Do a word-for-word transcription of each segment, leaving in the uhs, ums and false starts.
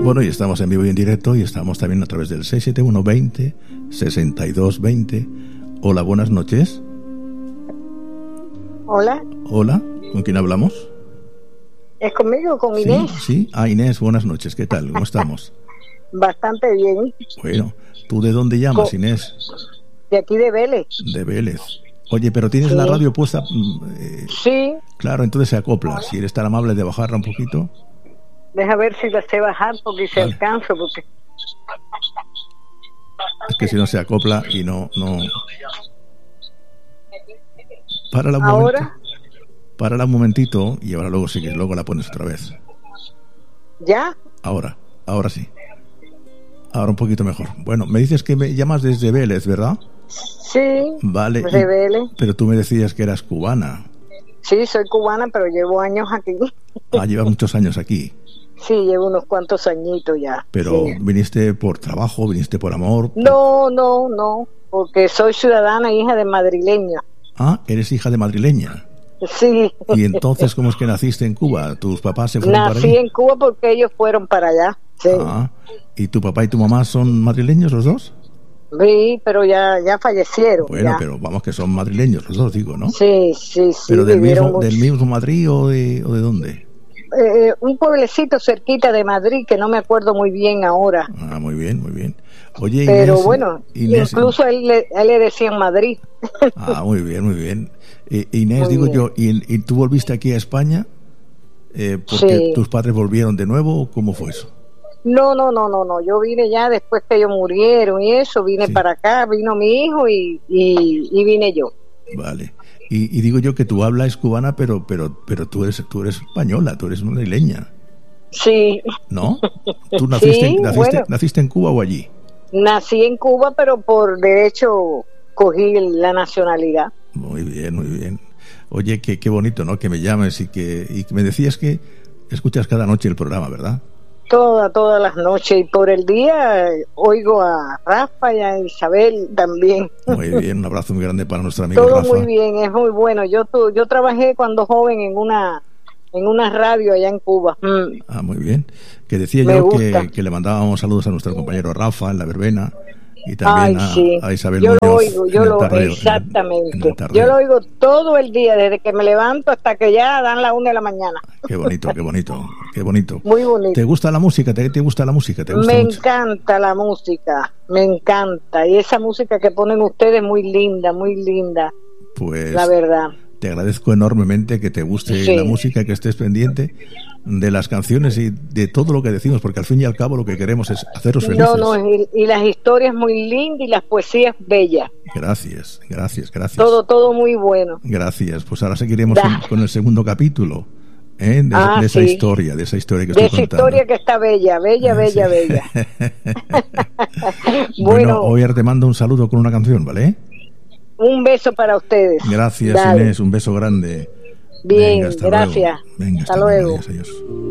Bueno, y estamos en vivo y en directo y estamos también a través del seis siete uno veinte sesenta y dos veinte. Hola, buenas noches. Hola. Hola, ¿con quién hablamos? ¿Es conmigo, con Sí, Inés? sí. Ah, Inés, buenas noches. ¿Qué tal? ¿Cómo estamos? Bastante bien. Bueno, ¿tú de dónde llamas, Inés? De aquí de Vélez. De Vélez. Oye, pero tienes Sí. la radio puesta. Eh, Sí. Claro, entonces se acopla. Si eres tan amable de bajarla un poquito. Deja ver si la sé bajar porque se Vale. alcanza, porque Es que si no se acopla y no, no. Párala un ahora momento. Párala un momentito y ahora luego sigues, luego la pones otra vez. ya. Ahora, ahora sí. Ahora un poquito mejor. Bueno, me dices que me llamas desde Vélez, ¿verdad? Sí. Vale. De y- Vélez. Pero tú me decías que eras cubana. Sí, soy cubana, pero llevo años aquí. Ah, llevas muchos años aquí. Sí, llevo unos cuantos añitos ya. Pero Sí. viniste por trabajo, viniste por amor. No, no, no, porque soy ciudadana, hija de madrileña. Ah, eres hija de madrileña. Sí. Y entonces, ¿cómo es que naciste en Cuba? ¿Tus papás se fueron para Nací allí? en Cuba porque ellos fueron para allá. Sí. Ah, ¿y tu papá y tu mamá son madrileños los dos? Sí, pero ya, ya fallecieron. Bueno, ya. pero vamos que son madrileños los dos, digo, ¿no? Sí, sí, sí. ¿Pero del vivieron mismo, mucho. del mismo Madrid o de, o de dónde? Eh, un pueblecito cerquita de Madrid que no me acuerdo muy bien ahora. Ah, muy bien, muy bien. Oye, Pero Inés, bueno, Inés, incluso a él, le- a él le decían Madrid. Ah, muy bien, muy bien. Eh, Inés, Muy digo bien. yo, ¿y, y tú volviste aquí a España? Eh, ¿Porque Sí. tus padres volvieron de nuevo o cómo fue eso? No, no, no, no, no. Yo vine ya después que ellos murieron y eso, vine Sí. para acá, vino mi hijo y, y, y vine yo. Vale. Y, y digo yo que tu habla es cubana, pero pero pero tú eres tú eres española, tú eres madrileña, Sí, ¿no? ¿Tú naciste, Sí, naciste, bueno. naciste en Cuba o allí? nací en Cuba, pero por derecho cogí la nacionalidad. Muy bien, muy bien. Oye, qué, qué bonito, ¿no? Que me llames y que, y que me decías que escuchas cada noche el programa, ¿verdad? Toda, todas las noches. Y por el día eh, oigo a Rafa y a Isabel también. Muy bien, un abrazo muy grande para nuestro amigo Todo Rafa. muy bien, es muy bueno. Yo tu- yo trabajé cuando joven en una en una radio allá en Cuba. Mm. Ah, muy bien. Que decía Me yo gusta. que, que le mandábamos saludos a nuestro compañero Rafa en la verbena y también Ay, a, sí. a Isabel Yo lo Muñoz oigo, en yo el lo tardeo, en el- exactamente. en el tardeo. Yo lo oigo todo el día, desde que me levanto hasta que ya dan las una de la mañana. Qué bonito, qué bonito, qué bonito. Muy bonito. ¿Te gusta la música? ¿Te, te gusta la música? ¿Te gusta Me mucho? encanta la música, me encanta. Y esa música que ponen ustedes muy linda, muy linda, Pues la verdad. te agradezco enormemente que te guste Sí. la música, que estés pendiente de las canciones y de todo lo que decimos, porque al fin y al cabo lo que queremos es haceros felices. No, no, y, y las historias muy lindas y las poesías bellas. Gracias, gracias, gracias. Todo, todo muy bueno. Gracias. Pues ahora seguiremos Da. con, con el segundo capítulo, ¿eh? de, Ah, de esa sí. historia, de esa historia que De estoy esa contando. historia que está bella, bella, Eh, bella, sí. bella. Bueno, Bueno, hoy ahora te mando un saludo con una canción, ¿vale? un beso para ustedes. Gracias, Dale. Inés, un beso grande. Bien, Venga, hasta gracias. luego. Venga, Hasta hasta, luego. Adiós, adiós.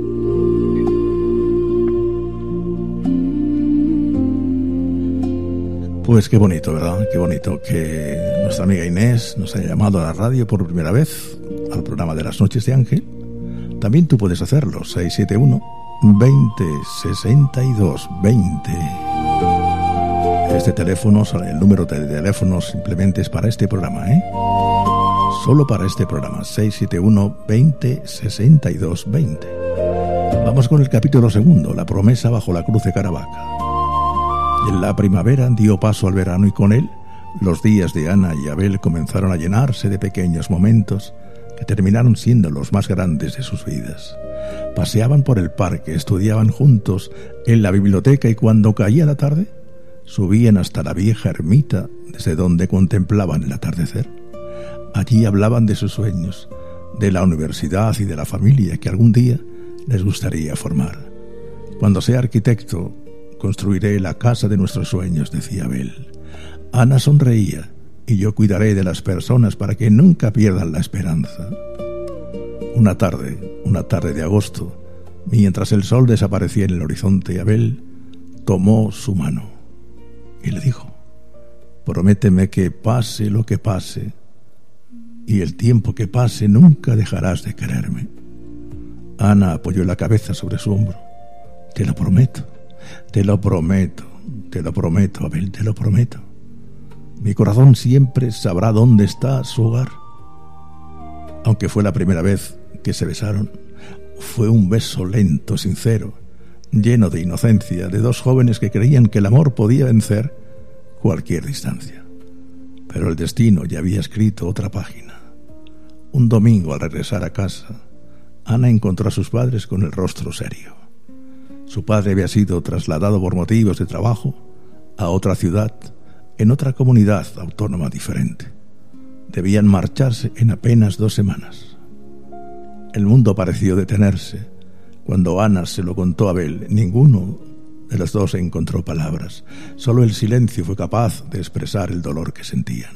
Pues qué bonito, ¿verdad? Qué bonito que nuestra amiga Inés nos haya llamado a la radio por primera vez al programa de las noches de Ángel. También tú puedes hacerlo, seis siete uno veinte sesenta y dos veinte. Este teléfono, el número de teléfono simplemente es para este programa, ¿eh? Solo para este programa, seis siete uno veinte sesenta y dos veinte. Vamos con el capítulo segundo, la promesa bajo la cruz de Caravaca. En la primavera dio paso al verano y con él los días de Ana y Abel comenzaron a llenarse de pequeños momentos que terminaron siendo los más grandes de sus vidas. Paseaban por el parque, estudiaban juntos en la biblioteca y cuando caía la tarde subían hasta la vieja ermita desde donde contemplaban el atardecer. Allí hablaban de sus sueños, de la universidad y de la familia que algún día les gustaría formar. Cuando sea arquitecto, construiré la casa de nuestros sueños, decía Abel. Ana sonreía, y yo cuidaré de las personas para que nunca pierdan la esperanza. Una tarde, una tarde de agosto, mientras el sol desaparecía en el horizonte, Abel tomó su mano y le dijo: prométeme que pase lo que pase, y el tiempo que pase nunca dejarás de quererme. Ana apoyó la cabeza sobre su hombro. Te lo prometo, te lo prometo, te lo prometo, Abel, te lo prometo. Mi corazón siempre sabrá dónde está su hogar. Aunque fue la primera vez que se besaron, fue un beso lento, sincero, lleno de inocencia, de dos jóvenes que creían que el amor podía vencer cualquier distancia. Pero el destino ya había escrito otra página. Un domingo, al regresar a casa, Ana encontró a sus padres con el rostro serio. Su padre había sido trasladado por motivos de trabajo a otra ciudad, en otra comunidad autónoma diferente. Debían marcharse en apenas dos semanas. El mundo pareció detenerse. Cuando Ana se lo contó a Abel, ninguno de los dos encontró palabras. Solo el silencio fue capaz de expresar el dolor que sentían.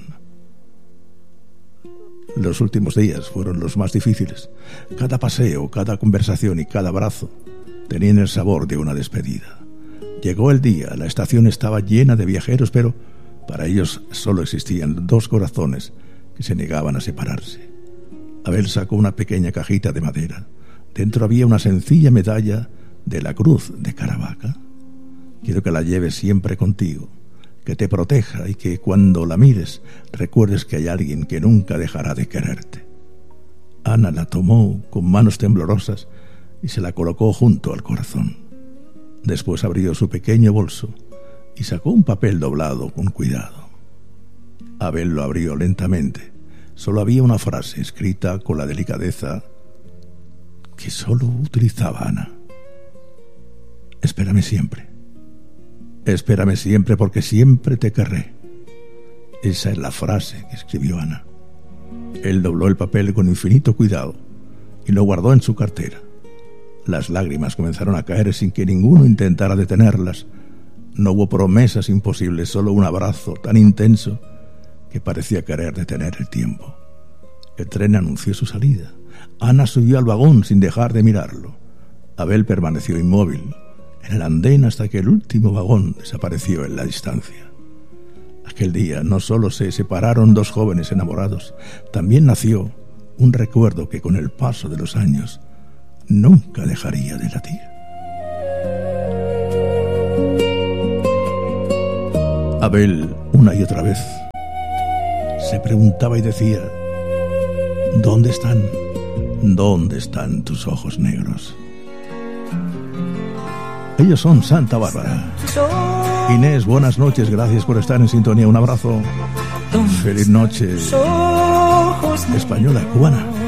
Los últimos días fueron los más difíciles. Cada paseo, cada conversación y cada abrazo tenían el sabor de una despedida. Llegó el día, la estación estaba llena de viajeros, pero para ellos solo existían dos corazones que se negaban a separarse. Abel sacó una pequeña cajita de madera. Dentro había una sencilla medalla de la Cruz de Caravaca. Quiero que la lleves siempre contigo, que te proteja y que cuando la mires recuerdes que hay alguien que nunca dejará de quererte. Ana la tomó con manos temblorosas y se la colocó junto al corazón. Después abrió su pequeño bolso y sacó un papel doblado con cuidado. Abel lo abrió lentamente. Solo había una frase escrita con la delicadeza que solo utilizaba Ana. Espérame siempre. Espérame siempre porque siempre te querré. Esa es la frase que escribió Ana. Él dobló el papel con infinito cuidado y lo guardó en su cartera. Las lágrimas comenzaron a caer sin que ninguno intentara detenerlas. No hubo promesas imposibles, solo un abrazo tan intenso que parecía querer detener el tiempo. El tren anunció su salida. Ana subió al vagón sin dejar de mirarlo. Abel permaneció inmóvil en el andén hasta que el último vagón desapareció en la distancia. Aquel día no solo se separaron dos jóvenes enamorados, también nació un recuerdo que con el paso de los años nunca dejaría de latir. Abel, una y otra vez, se preguntaba y decía: ¿dónde están? ¿Dónde están tus ojos negros? Ellos son Santa Bárbara. Inés, buenas noches, gracias por estar en sintonía. Un abrazo. Feliz noche. Española, cubana.